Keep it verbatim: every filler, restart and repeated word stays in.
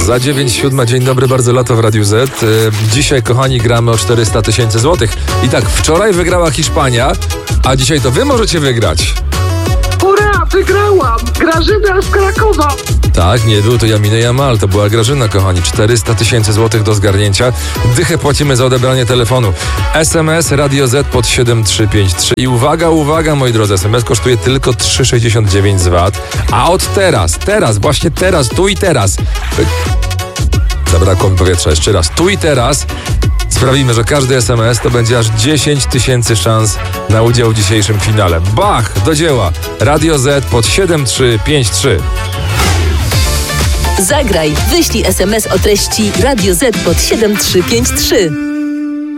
Za dziewięć siódma, dzień dobry, bardzo lato w Radiu Z. Dzisiaj, kochani, gramy o czterysta tysięcy złotych. I tak, wczoraj wygrała Hiszpania, a dzisiaj to wy możecie wygrać. Ura, wygrałam! Grażyna z Krakowa! Tak, nie był to Jaminę Jamal, to była Grażyna, kochani. czterysta tysięcy złotych do zgarnięcia. Dychę płacimy za odebranie telefonu. S M S Radio Z pod siedem trzy pięć trzy. I uwaga, uwaga, moi drodzy, S M S kosztuje tylko trzy sześćdziesiąt dziewięć z V A T. A od teraz, teraz, właśnie teraz, tu i teraz... Zabrakło mi powietrza, jeszcze raz. Tu i teraz sprawimy, że każdy S M S to będzie aż dziesięć tysięcy szans na udział w dzisiejszym finale. Bach, do dzieła. Radio Z pod siedem trzy pięć trzy. Zagraj, wyślij S M S o treści Radio Z pod siedem trzy pięć trzy.